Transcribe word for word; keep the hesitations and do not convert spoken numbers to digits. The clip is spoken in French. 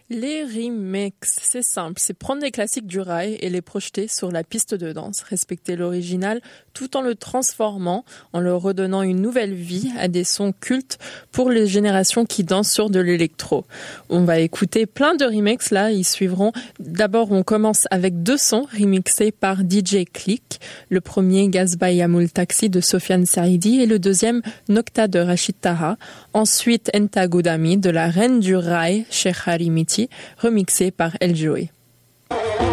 Les remixes, c'est simple, c'est prendre des classiques du rail et les projeter sur la piste de danse, respecter l'original tout en le transformant, en leur redonnant une nouvelle vie à des sons cultes pour les générations qui dansent sur de l'électro. On va écouter plein de remixes là, ils suivront. D'abord, on commence avec deux sons remixés par D J Click. Le premier, Gazba Yamoul Taxi de Sofiane Saidi et le deuxième, Nocta de Rachid Taha. Ensuite, Enta Goudami de la reine du rail, Cheikh Harimiti, remixé par El Joé.